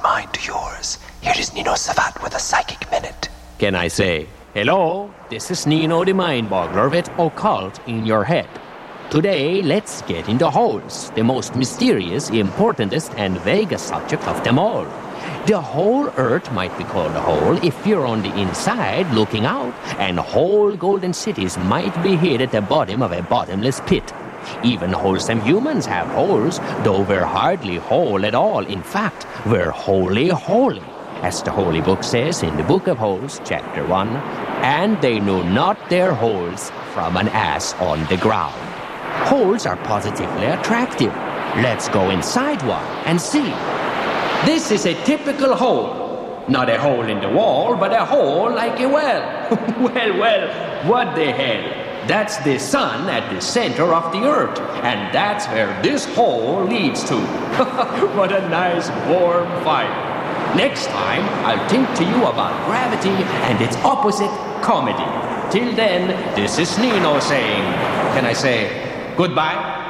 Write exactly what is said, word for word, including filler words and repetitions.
mine to yours. Here is Nino Savat with a psychic minute. Can I say, hello, this is Nino the Mind Boggler with Occult in your head. Today, let's get into holes, the most mysterious, importantest, and vaguest subject of them all. The whole Earth might be called a hole if you're on the inside looking out, and whole golden cities might be hid at the bottom of a bottomless pit. Even wholesome humans have holes, though we're hardly whole at all. In fact, we're wholly holy, as the Holy Book says in the Book of Holes, chapter one, and they knew not their holes from an ass on the ground. Holes are positively attractive. Let's go inside one and see. This is a typical hole. Not a hole in the wall, but a hole like a well. well, well, what the hell? That's the sun at the center of the earth, and that's where this hole leads to. What a nice warm fire. Next time, I'll think to you about gravity and its opposite, comedy. Till then, this is Nino saying, can I say goodbye?